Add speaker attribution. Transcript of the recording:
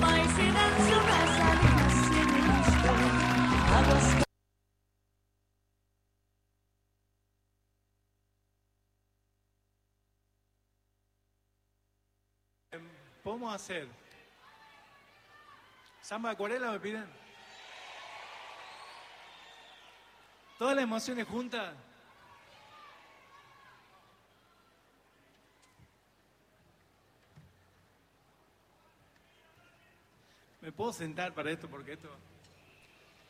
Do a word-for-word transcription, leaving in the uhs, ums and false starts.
Speaker 1: mai silenzio resta di sinistro. Agosto.
Speaker 2: Podemos hacer samba de acuarela, me piden. Todas las emociones juntas. ¿Me puedo sentar para esto? Porque esto...